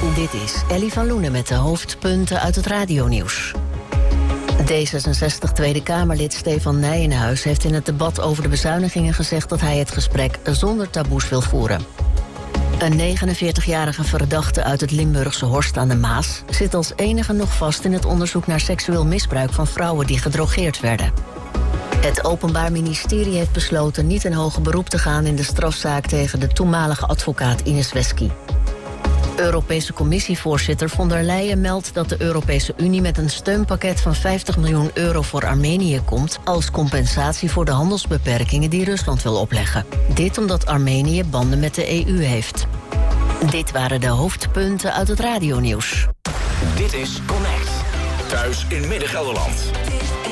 Dit is Ellie van Loenen met de hoofdpunten uit het radionieuws. D66 Tweede Kamerlid Stefan Nijenhuis heeft in het debat over de bezuinigingen gezegd dat hij het gesprek zonder taboes wil voeren. Een 49-jarige verdachte uit het Limburgse Horst aan de Maas zit als enige nog vast in het onderzoek naar seksueel misbruik van vrouwen die gedrogeerd werden. Het Openbaar Ministerie heeft besloten niet in hoger beroep te gaan in de strafzaak tegen de toenmalige advocaat Ines Wesky. Europese Commissievoorzitter von der Leyen meldt dat de Europese Unie met een steunpakket van 50 miljoen euro voor Armenië komt als compensatie voor de handelsbeperkingen die Rusland wil opleggen. Dit omdat Armenië banden met de EU heeft. Dit waren de hoofdpunten uit het radionieuws. Dit is Connect. Thuis in Midden-Gelderland.